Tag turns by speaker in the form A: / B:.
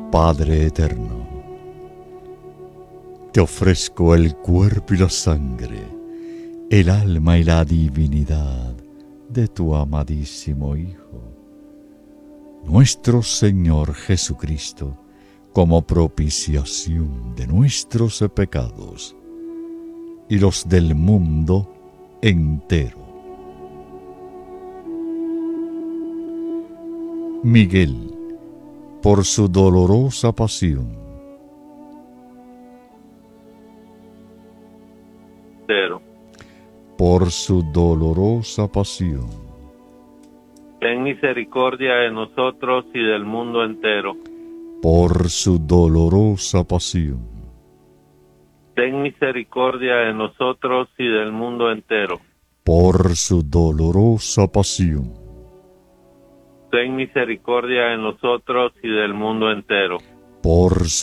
A: Padre eterno, te ofrezco el cuerpo y la sangre, el alma y la divinidad de tu amadísimo Hijo, nuestro Señor Jesucristo, como propiciación de nuestros pecados y los del mundo entero. Miguel, por su dolorosa pasión. Por su dolorosa pasión.
B: Ten misericordia de nosotros y del mundo entero.
A: Por su dolorosa pasión.
B: Ten misericordia de nosotros y del mundo entero.
A: Por su dolorosa pasión.
B: Ten misericordia de nosotros y del mundo entero.
A: Por